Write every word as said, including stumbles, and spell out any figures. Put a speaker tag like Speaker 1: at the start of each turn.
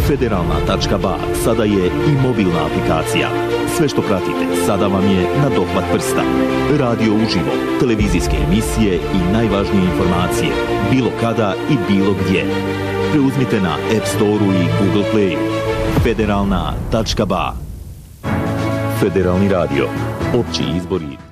Speaker 1: Federalna tačka ba sada je i mobilna aplikacija. Sve što pratite sada vam je na dohvat prsta. Radio uživo, televizijske emisije i najvažnije informacije, bilo kada i bilo gdje. Preuzmite na App Store-u i Google Play. Federalna tačka ba. Federalni radio. Opći izbori